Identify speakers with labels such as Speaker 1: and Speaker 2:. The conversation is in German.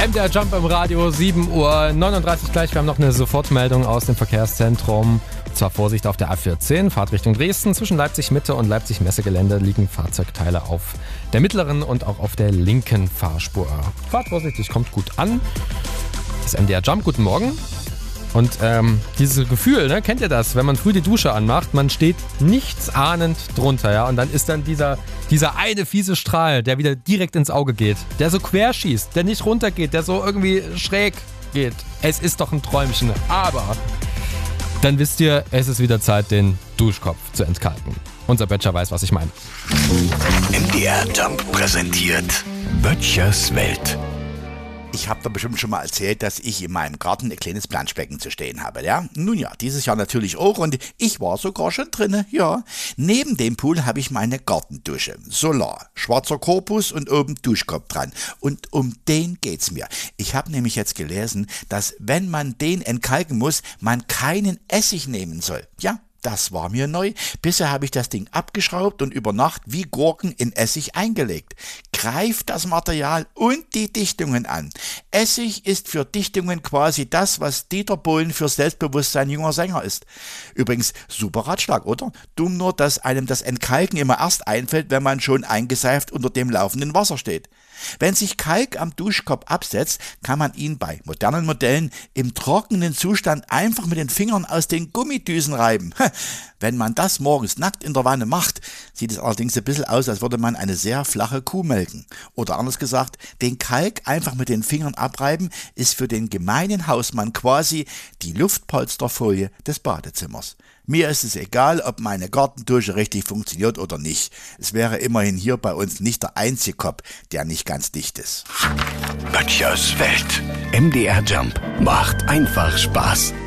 Speaker 1: MDR Jump im Radio, 7:39 Uhr gleich. Wir haben noch eine Sofortmeldung aus dem Verkehrszentrum. Und zwar Vorsicht auf der A14, Fahrtrichtung Dresden. Zwischen Leipzig-Mitte und Leipzig-Messegelände liegen Fahrzeugteile auf der mittleren und auch auf der linken Fahrspur. Fahrt vorsichtig, kommt gut an. Das ist MDR Jump, guten Morgen. Und dieses Gefühl, ne, kennt ihr das, wenn man früh die Dusche anmacht, man steht nichtsahnend drunter, ja, und dann ist dann dieser eine fiese Strahl, der wieder direkt ins Auge geht, der so quer schießt, der nicht runtergeht, der so irgendwie schräg geht. Es ist doch ein Träumchen, aber dann wisst ihr, es ist wieder Zeit, den Duschkopf zu entkalken. Unser Böttcher weiß, was ich meine.
Speaker 2: MDR Jump präsentiert Böttchers Welt.
Speaker 3: Ich habe da bestimmt schon mal erzählt, dass ich in meinem Garten ein kleines Planschbecken zu stehen habe, ja? Nun ja, dieses Jahr natürlich auch und ich war sogar schon drinne, ja. Neben dem Pool habe ich meine Gartendusche. Solar, schwarzer Korpus und oben Duschkopf dran. Und um den geht's mir. Ich habe nämlich jetzt gelesen, dass wenn man den entkalken muss, man keinen Essig nehmen soll. Ja, das war mir neu. Bisher habe ich das Ding abgeschraubt und über Nacht wie Gurken in Essig eingelegt. Greift das Material und die Dichtungen an. Essig ist für Dichtungen quasi das, was Dieter Bohlen für Selbstbewusstsein junger Sänger ist. Übrigens, super Ratschlag, oder? Dumm nur, dass einem das Entkalken immer erst einfällt, wenn man schon eingeseift unter dem laufenden Wasser steht. Wenn sich Kalk am Duschkopf absetzt, kann man ihn bei modernen Modellen im trockenen Zustand einfach mit den Fingern aus den Gummidüsen reiben. Wenn man das morgens nackt in der Wanne macht, sieht es allerdings ein bisschen aus, als würde man eine sehr flache Kuh melken. Oder anders gesagt, den Kalk einfach mit den Fingern abreiben, ist für den gemeinen Hausmann quasi die Luftpolsterfolie des Badezimmers. Mir ist es egal, ob meine Gartendusche richtig funktioniert oder nicht. Es wäre immerhin hier bei uns nicht der einzige Kopf, der nicht ganz dicht ist.
Speaker 2: Böttchers Welt. MDR Jump macht einfach Spaß.